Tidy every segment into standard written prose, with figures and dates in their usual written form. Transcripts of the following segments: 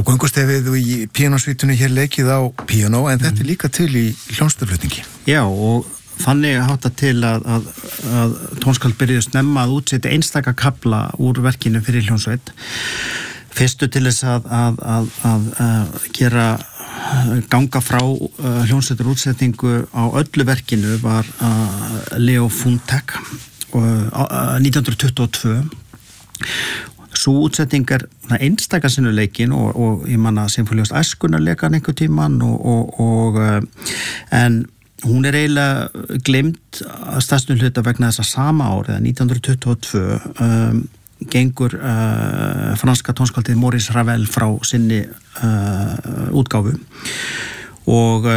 göngustefið og í píanósvítunni hér leikið á píanó, en þetta líka til í hljómsveitaflutningi. Já, og þannig hátta til að tónskáld byrjuðu snemma að útsetja einstaka kafla úr verkinu fyrir hljómsveit. Fyrstu til þess að gera ganga frá hljómsveitar útsetningu á öllu verkinu var Leo Funtek 1922. Sú útsetning einstaka sinnuleikin og ég manna Sinfóníu æskunarleikan einhver tíman en hún eiginlega gleymd að stærstum hluta vegna þess að sama árið 1922 gengur franska tónskáldið Maurice Ravel frá sinni útgáfu og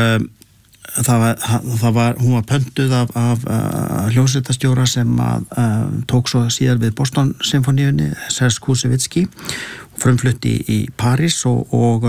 hún var pöntuð af hljómsveitarstjóra sem tók svo síðar við Boston Sinfoníunni, Serge Koussevitzky, frumflutti í París og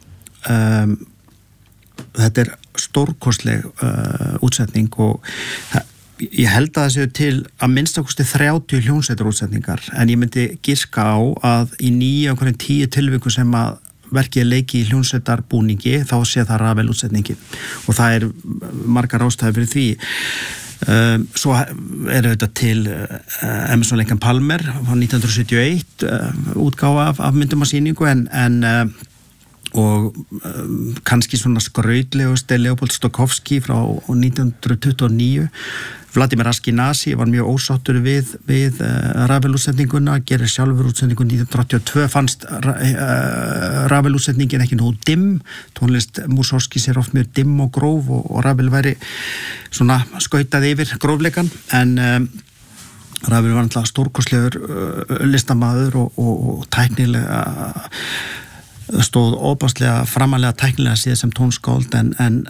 þetta stórkostleg útsetning og ég held að það séu til að minnstakosti 30 hljómsveitarútsetningar en ég myndi giska á að í 9-10 tilvikum sem að verkið leiki í hljómsveitarbúningi þá sé það Ravel útsetningin og það margar ástæður fyrir því. Svo þetta til Emerson Lake and Palmer frá 1971 útgáfa af myndum en og kannski svona skrautlegust Leopold Stokowski frá 1929. Vladimir Ashkenazi var mjög ósáttur við Ravel-útsetninguna, gerir sjálfur útsetningu 1932, fannst Ravel-útsetningin ekki nógu dimm, tónlist Mussorgskis oft mjög dimm og gróf og Ravel væri svona skautað yfir grófleikan, en Ravel var náttúrulega stórkostlegur listamaður og tæknilega stóð óbáslega framalega tæknilega síðan sem tónskáld en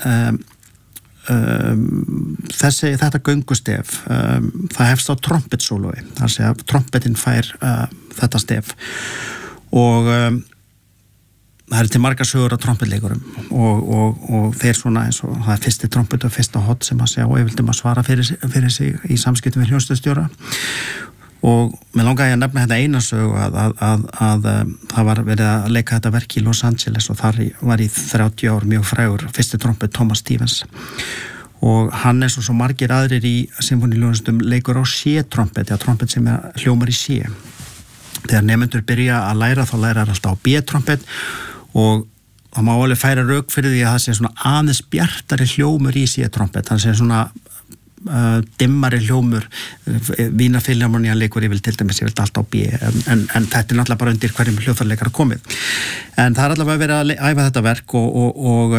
þetta göngustef það hefst á trompetsólói þar sé að trompetin fær þetta stef og það til margar sögur af trompetleikurum og þeir svona eins og það fyrsti trompet og fyrsta hot sem að segja og ég vildi maður svara fyrir sig í samskiptum við hljómsveitarstjóra og mér langaði að nefna þetta eina sögu að það var verið að leika þetta verk í Los Angeles og þar var í 30 ár mjög frægur fyrsti trompet Thomas Stevens og hann svo margir aðrir í symfóníuljónstum leikur á C-trompet, trompet sem hljómar í C. Þegar nemendur byrja að læra þá læra alltaf á B-trompet og það má alveg færa rök fyrir því að það sé svona aðeins bjartari hljómur í C-trompet, þannig sé svona dimmari hljómur Vínarfilharmonían leikur ég vil til dæmis alltaf á B en þetta náttúrulega bara undir hverjum hljóðfæraleikara komið en það allavega verið að æfa þetta verk og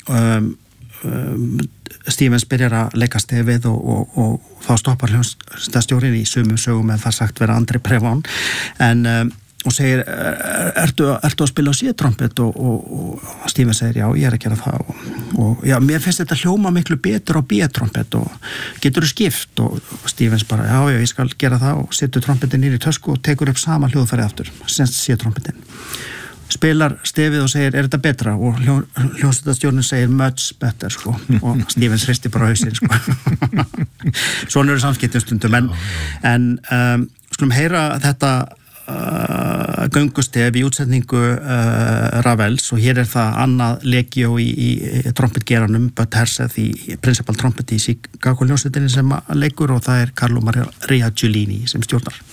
Stevens byrjar að leika stefið og þá stoppar hljómsveitarstjórinn í sumum sögum en það sagt vera André Prevon og segir, ertu að spila á C-trompet og Stevens segir, já, ég að gera það og já, mér finnst þetta hljóma miklu betur á B-trompet og getur þú skipt og Stevens bara, já, ég skal gera það og setur trompetin í tösku og tekur upp sama hljóðfæri aftur, senst C-trompetin spilar stefið og segir, þetta betra og hljómsveitarstjórinn segir much better, og Stevens hristi bara hausinn, Svona eru samskiptin stundum en skulum heyra þetta göngustef í útsetningu Ravels og hér það annað legio í trompetgeranum Bud Herseth í principal trompet í Chicago hljómsveitinni sem leikur og það Carlo Maria Giulini sem stjórnar